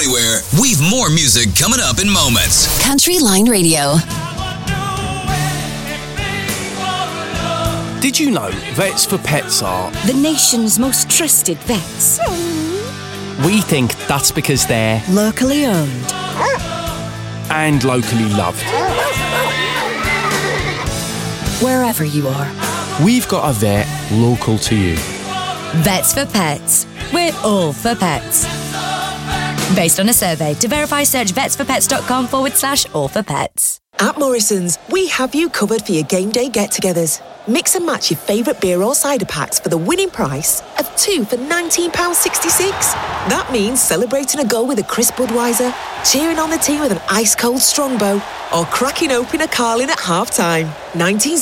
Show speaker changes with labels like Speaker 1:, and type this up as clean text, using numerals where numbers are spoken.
Speaker 1: anywhere. We've more music coming up in moments.
Speaker 2: Country Line Radio.
Speaker 3: Did you know Vets for Pets are
Speaker 4: the nation's most trusted vets?
Speaker 3: We think that's because they're
Speaker 4: Locally owned
Speaker 3: and locally loved.
Speaker 4: wherever you are.
Speaker 3: We've got a vet local to you.
Speaker 5: Vets for Pets. We're all for pets. Based on a survey, to verify, search vetsforpets.com/all-for-pets.
Speaker 6: At Morrison's, we have you covered for your game day get-togethers. Mix and match your favourite beer or cider packs for the winning price of 2 for £19.66. That means celebrating a goal with a crisp Budweiser, cheering on the team with an ice-cold Strongbow, or cracking open a Carling at half-time. 19